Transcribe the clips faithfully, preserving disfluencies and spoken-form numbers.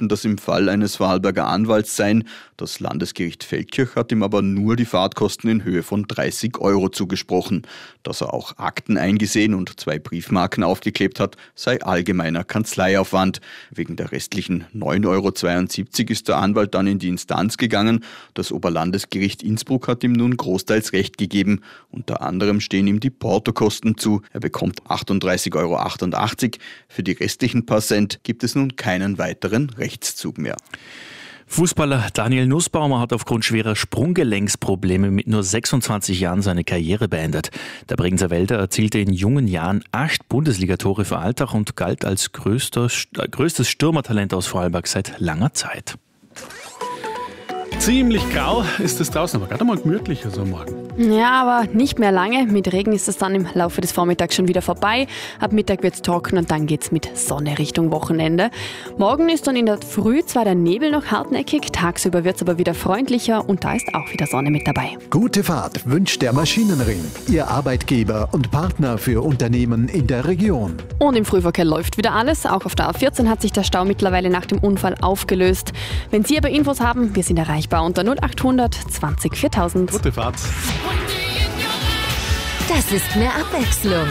sollten das im Fall eines Vorarlberger Anwalts sein. Das Landesgericht Feldkirch hat ihm aber nur die Fahrtkosten in Höhe von dreißig Euro zugesprochen. Dass er auch Akten eingesehen und zwei Briefmarken aufgeklebt hat, sei allgemeiner Kanzleiaufwand. Wegen der restlichen neun Euro zweiundsiebzig ist der Anwalt dann in die Instanz gegangen. Das Oberlandesgericht Innsbruck hat ihm nun großteils Recht gegeben. Unter anderem stehen ihm die Portokosten zu. Er bekommt achtunddreißig Euro achtundachtzig. Für die restlichen paar Cent gibt es nun keinen weiteren Rechtszug mehr. Fußballer Daniel Nussbaumer hat aufgrund schwerer Sprunggelenksprobleme mit nur sechsundzwanzig Jahren seine Karriere beendet. Der Bregenzer Wälder erzielte in jungen Jahren acht Bundesligatore für Altach und galt als größter, größtes Stürmertalent aus Vorarlberg seit langer Zeit. Ziemlich grau ist es draußen, aber gerade mal gemütlich so am Morgen. Ja, aber nicht mehr lange. Mit Regen ist es dann im Laufe des Vormittags schon wieder vorbei. Ab Mittag wird es trocken und dann geht es mit Sonne Richtung Wochenende. Morgen ist dann in der Früh zwar der Nebel noch hartnäckig, tagsüber wird es aber wieder freundlicher und da ist auch wieder Sonne mit dabei. Gute Fahrt wünscht der Maschinenring, Ihr Arbeitgeber und Partner für Unternehmen in der Region. Und im Frühverkehr läuft wieder alles. Auch auf der A vierzehn hat sich der Stau mittlerweile nach dem Unfall aufgelöst. Wenn Sie aber Infos haben, wir sind erreichbar unter null achthundert zwanzig viertausend. Gute Fahrt. Das ist mehr Abwechslung.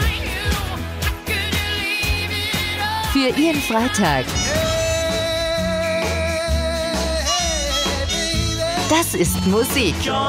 Für Ihren Freitag. Das ist Musik.